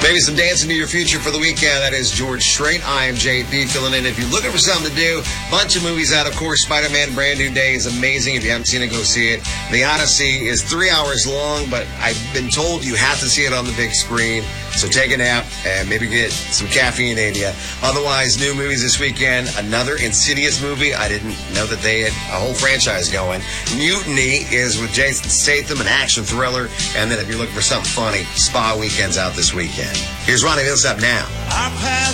Maybe some dancing to your future for the weekend. That is George Strait. I am JP filling in. If you're looking for something to do, bunch of movies out. Of course, Spider-Man Brand New Day is amazing. If you haven't seen it, go see it. The Odyssey is 3 hours long, but I've been told you have to see it on the big screen. So take a nap and maybe get some caffeine in you. Otherwise, new movies this weekend. Another Insidious movie. I didn't know that they had a whole franchise going. Mutiny is with Jason Statham, an action thriller. And then if you're looking for something funny, Spa Weekend's out this weekend. Here's Ronnie Millsap now.